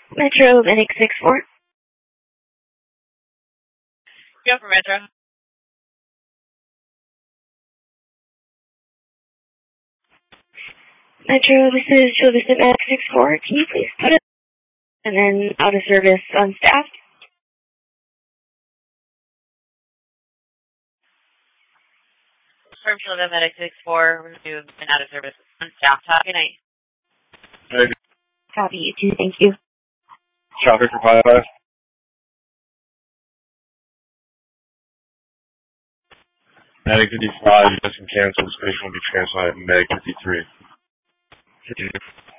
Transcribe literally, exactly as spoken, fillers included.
Metro Medic six four. Go for Metro. Metro, this is Jovison Medic six four. Can you please put it and then out of service unstaffed? Firm Shield Medic six four. We're going to do an out of service unstaffed. Have a good night. Hey. Copy, you too. Thank you. Traffic for five five. Medic fifty-five, you just can cancel. This patient will be transplanted. Medic fifty-three.